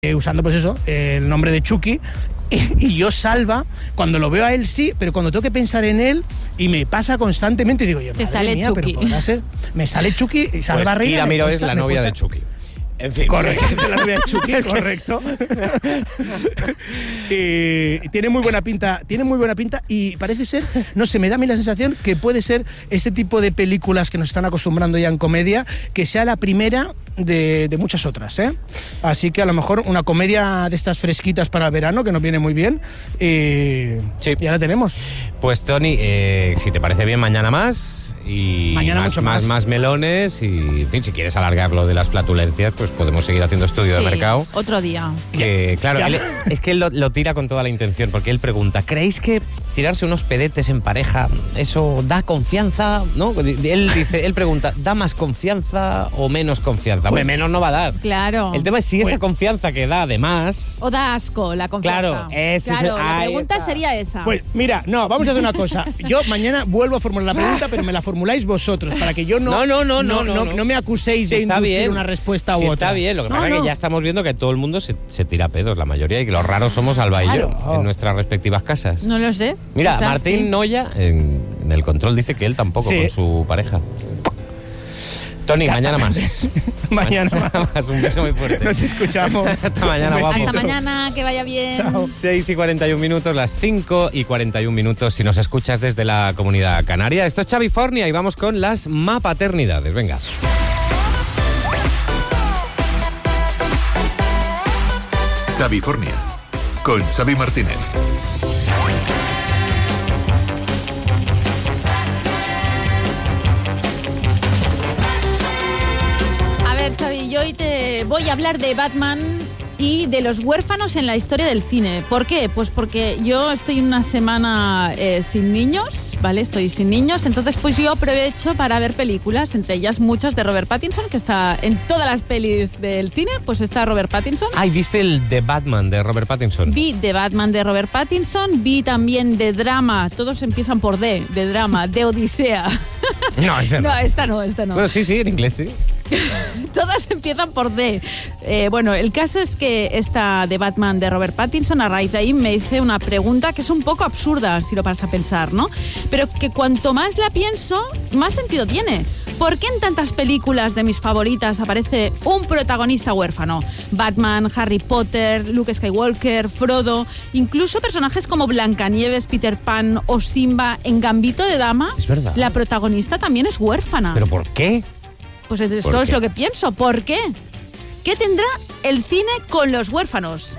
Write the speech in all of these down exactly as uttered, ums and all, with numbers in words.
Eh, usando pues eso, eh, el nombre de Chucky, y, y yo Salva, cuando lo veo a él sí, pero cuando tengo que pensar en él, y me pasa constantemente, digo yo, te madre sale mía, Chucky. Pero podrá ser, me sale Chucky y Salva pues Reina. Kira Miró es cuesta, la novia cuesta. de Chucky. En fin. Correcto, es la novia de Chucky, correcto. y, y tiene muy buena pinta, tiene muy buena pinta y parece ser, no sé, me da a mí la sensación que puede ser este tipo de películas que nos están acostumbrando ya en comedia, que sea la primera de, de muchas otras, ¿eh? Así que a lo mejor una comedia de estas fresquitas para el verano, que nos viene muy bien, y sí. ya la tenemos. Pues Tony, eh, si te parece bien, mañana más y mañana más, mucho más, más. más melones y, en fin, si quieres alargar lo de las flatulencias, pues podemos seguir haciendo estudio Sí, de mercado. Otro día. Que, claro, Ya. él, es que él lo, lo tira con toda la intención, porque él pregunta, ¿creéis que tirarse unos pedetes en pareja, eso da confianza? ¿No? Él dice, él pregunta, ¿da más confianza o menos confianza? Pues menos no va a dar. Claro. El tema es si esa Pues- confianza que da además... O da asco la confianza. Claro, ese es Claro, el- la ahí pregunta está. sería esa. Pues mira, no, vamos a hacer una cosa. Yo mañana vuelvo a formular la pregunta, pero me la formuláis vosotros, para que yo no, No, no, no, no, no, no. no me acuséis Sí, de está inducir bien. una respuesta Sí, u otra. está bien, lo que No, pasa es no. que ya estamos viendo que todo el mundo se, se tira pedos, la mayoría, y que los raros somos Alba y Claro. yo, en nuestras respectivas casas. No lo sé. Mira, Quizás Martín sí. Noya, en, en el control, dice que él tampoco Sí. con su pareja. Tony, mañana más. Mañana más. Un beso muy fuerte. Nos escuchamos. Hasta mañana, Un guapo. besito. Hasta mañana, que vaya bien. Chao. seis y cuarenta y un minutos, las cinco y cuarenta y un minutos si nos escuchas desde la Comunidad Canaria. Esto es Xavifornia y vamos con las mapaternidades. Venga. Xavifornia, con Xavi Martínez. A ver, Xavi, yo hoy te voy a hablar de Batman y de los huérfanos en la historia del cine. ¿Por qué? Pues porque yo estoy una semana eh, sin niños, ¿vale? Estoy sin niños, entonces pues yo aprovecho para ver películas, entre ellas muchas de Robert Pattinson, que está en todas las pelis del cine, pues está Robert Pattinson. Ay, ¿viste el The Batman de Robert Pattinson? Vi de Batman de Robert Pattinson, vi también de drama, todos empiezan por D, de drama, de Odisea. No, ese no. No, esta no, esta no. Bueno, sí, sí, en inglés sí. Todas empiezan por D. Eh, bueno, el caso es que esta de Batman de Robert Pattinson, a raíz de ahí me hice una pregunta que es un poco absurda, si lo vas a pensar, ¿no? Pero que cuanto más la pienso, más sentido tiene. ¿Por qué en tantas películas de mis favoritas aparece un protagonista huérfano? Batman, Harry Potter, Luke Skywalker, Frodo, incluso personajes como Blancanieves, Peter Pan o Simba en Gambito de Dama. Es verdad. La protagonista también es huérfana. ¿Pero por qué? Pues eso ¿Por es qué? lo que pienso. ¿Por qué? ¿Qué tendrá el cine con los huérfanos?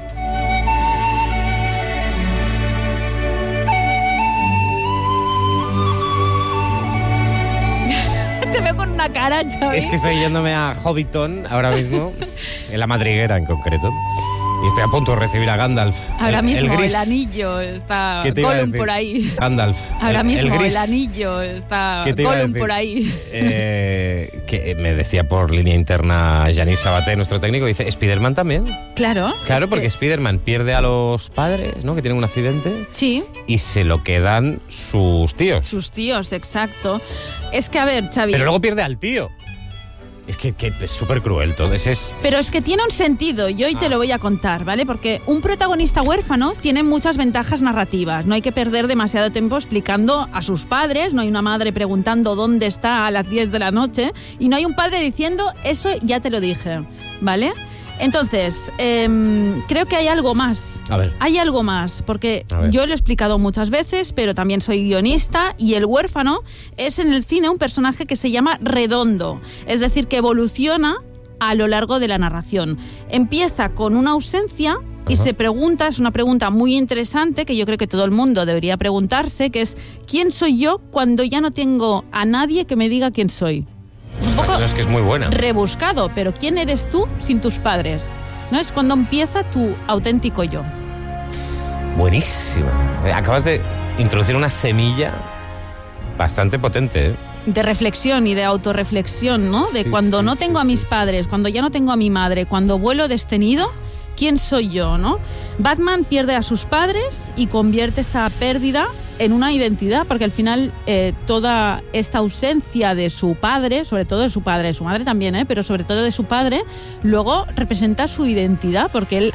Te veo con una cara, Xavi. Es que estoy yéndome a Hobbiton ahora mismo, en la madriguera en concreto, y estoy a punto de recibir a Gandalf. Ahora el, mismo el, el, gris. anillo está ¿Qué te iba a Gollum decir? por ahí. Gandalf. Ahora el, mismo el, el, gris. anillo está ¿Qué te iba a Gollum decir? por ahí. Eh, que me decía por línea interna Yanis Sabaté, nuestro técnico, dice, ¿Spiderman también? Claro. Claro, es porque que- Spiderman pierde a los padres, ¿no? Que tienen un accidente, Sí, y se lo quedan sus tíos. sus tíos, exacto. Es que, a ver, Xavi... Pero luego pierde al tío. Es que, que es súper cruel todo. Ese es... Pero es que tiene un sentido y hoy te Ah. lo voy a contar, ¿vale? Porque un protagonista huérfano tiene muchas ventajas narrativas. No hay que perder demasiado tiempo explicando a sus padres, no hay una madre preguntando dónde está a las diez de la noche y no hay un padre diciendo, eso ya te lo dije, ¿vale? Entonces, em, creo que hay algo más. A ver. Hay algo más, porque A ver. yo lo he explicado muchas veces, pero también soy guionista y el huérfano es en el cine un personaje que se llama redondo, es decir, que evoluciona a lo largo de la narración. Empieza con una ausencia y Ajá. se pregunta, es una pregunta muy interesante que yo creo que todo el mundo debería preguntarse, que es ¿quién soy yo cuando ya no tengo a nadie que me diga quién soy? Un Ostras, poco es que es muy buena. rebuscado, pero ¿quién eres tú sin tus padres? ¿No? Es cuando empieza tu auténtico yo. Buenísima. Eh, Acabas de introducir una semilla bastante potente, ¿eh? De reflexión y de autorreflexión, ¿no? De Sí, cuando sí, no sí, tengo a sí, mis sí. padres, cuando ya no tengo a mi madre, cuando vuelo destenido, ¿quién soy yo, no? Batman pierde a sus padres y convierte esta pérdida en una identidad, porque al final eh, toda esta ausencia de su padre, sobre todo de su padre, de su madre también, ¿eh? pero sobre todo de su padre, luego representa su identidad, porque él